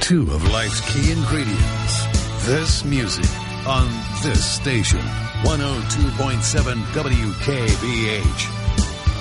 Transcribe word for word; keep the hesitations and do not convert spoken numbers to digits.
two of life's key ingredients. This music on this station. one oh two point seven W K B H.